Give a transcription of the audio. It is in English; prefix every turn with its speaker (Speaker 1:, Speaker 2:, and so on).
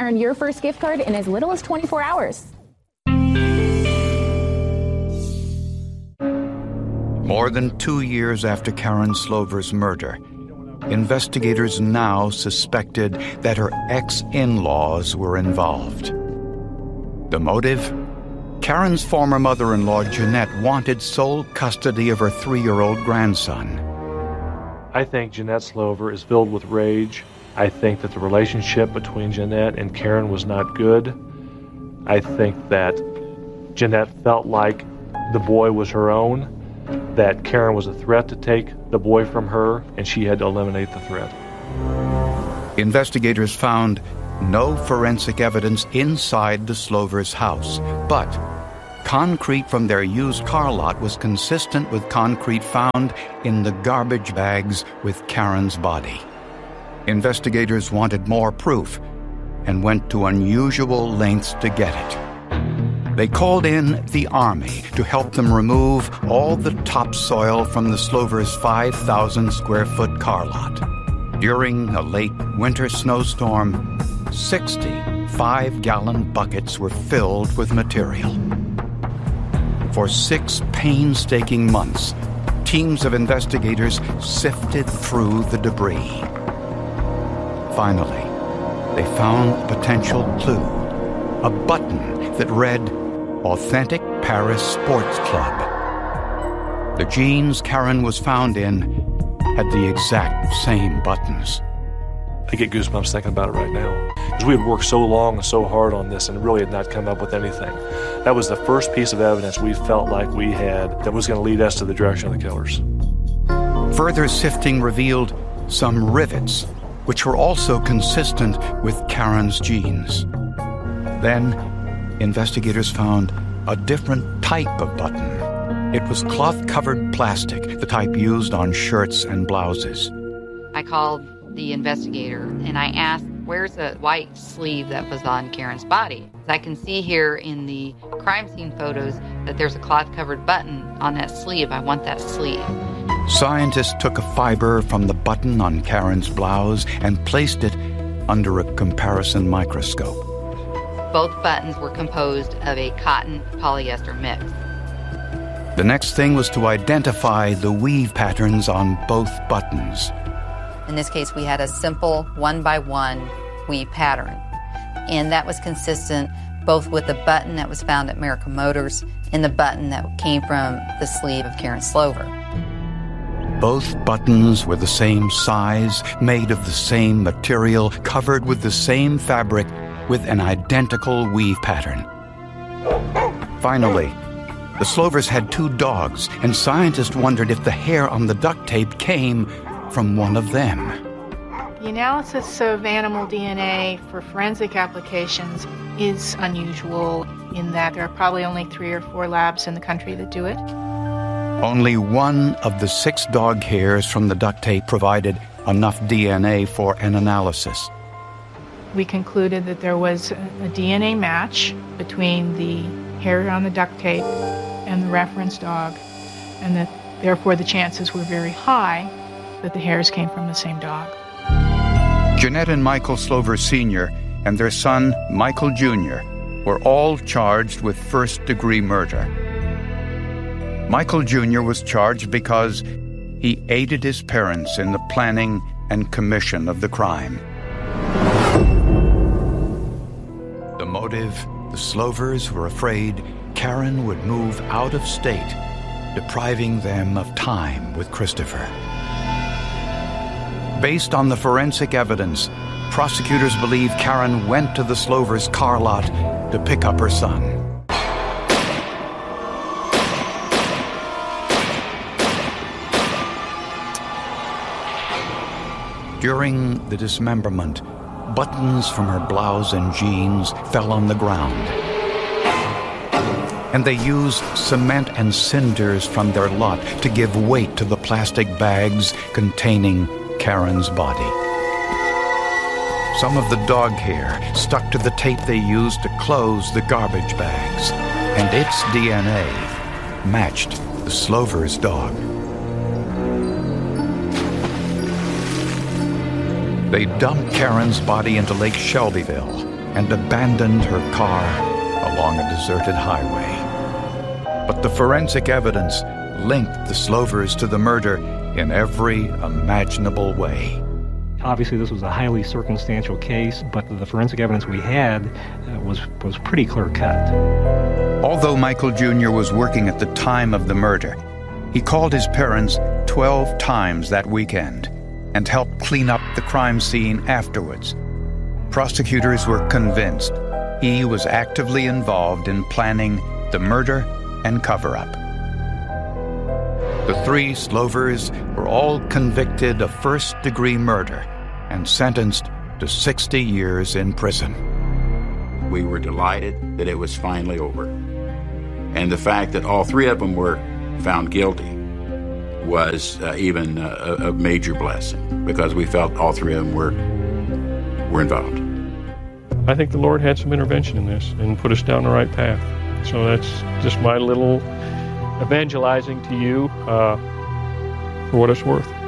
Speaker 1: earn your first gift card in as little as 24 hours.
Speaker 2: More than 2 years after Karen Slover's murder, investigators now suspected that her ex-in-laws were involved. The motive? Karen's former mother-in-law, Jeanette, wanted sole custody of her 3-year-old grandson.
Speaker 3: I think Jeanette Slover is filled with rage. I think that the relationship between Jeanette and Karen was not good. I think that Jeanette felt like the boy was her own, that Karen was a threat to take the boy from her, and she had to eliminate the threat.
Speaker 2: Investigators found no forensic evidence inside the Slovers' house, but concrete from their used car lot was consistent with concrete found in the garbage bags with Karen's body. Investigators wanted more proof and went to unusual lengths to get it. They called in the Army to help them remove all the topsoil from the Slovers' 5,000-square-foot car lot. During a late winter snowstorm, 60 5-gallon buckets were filled with material. For 6 painstaking months, teams of investigators sifted through the debris. Finally, they found a potential clue, a button that read, "Authentic Paris Sports Club." The jeans Karen was found in had the exact same buttons.
Speaker 3: I get goosebumps thinking about it right now. Because we had worked so long and so hard on this and really had not come up with anything. That was the first piece of evidence we felt like we had that was going to lead us to the direction of the killers.
Speaker 2: Further sifting revealed some rivets, which were also consistent with Karen's jeans. Then, investigators found a different type of button. It was cloth-covered plastic, the type used on shirts and blouses.
Speaker 4: I called the investigator and I asked, where's the white sleeve that was on Karen's body? I can see here in the crime scene photos that there's a cloth-covered button on that sleeve. I want that sleeve.
Speaker 2: Scientists took a fiber from the button on Karen's blouse and placed it under a comparison microscope.
Speaker 4: Both buttons were composed of a cotton polyester mix.
Speaker 2: The next thing was to identify the weave patterns on both buttons.
Speaker 4: In this case, we had a simple 1-by-1 weave pattern, and that was consistent both with the button that was found at American Motors and the button that came from the sleeve of Karen Slover.
Speaker 2: Both buttons were the same size, made of the same material, covered with the same fabric, with an identical weave pattern. Finally, the Slovers had 2 dogs, and scientists wondered if the hair on the duct tape came from one of them.
Speaker 5: The analysis of animal DNA for forensic applications is unusual in that there are probably only 3 or 4 labs in the country that do it.
Speaker 2: Only one of the 6 dog hairs from the duct tape provided enough DNA for an analysis.
Speaker 5: We concluded that there was a DNA match between the hair on the duct tape and the reference dog, and that therefore the chances were very high that the hairs came from the same dog.
Speaker 2: Jeanette and Michael Slover Sr. and their son, Michael Jr., were all charged with first-degree murder. Michael Jr. was charged because he aided his parents in the planning and commission of the crime. The motive? The Slovers were afraid Karen would move out of state, depriving them of time with Christopher. Based on the forensic evidence, prosecutors believe Karen went to the Slovers' car lot to pick up her son. During the dismemberment, buttons from her blouse and jeans fell on the ground, and they used cement and cinders from their lot to give weight to the plastic bags containing Karen's body. Some of the dog hair stuck to the tape they used to close the garbage bags, and its DNA matched the Slover's dog. They dumped Karen's body into Lake Shelbyville, and abandoned her car along a deserted highway. But the forensic evidence linked the Slovers to the murder in every imaginable way.
Speaker 6: Obviously, this was a highly circumstantial case, but the forensic evidence we had was pretty clear-cut.
Speaker 2: Although Michael Jr. was working at the time of the murder, he called his parents 12 times that weekend and helped clean up the crime scene afterwards. Prosecutors were convinced he was actively involved in planning the murder and cover-up. The three Slovers were all convicted of first-degree murder and sentenced to 60 years in prison.
Speaker 7: We were delighted that it was finally over. And the fact that all three of them were found guilty was even a major blessing, because we felt all three of them were involved.
Speaker 8: I think the Lord had some intervention in this and put us down the right path. So that's just my little evangelizing to you for what it's worth.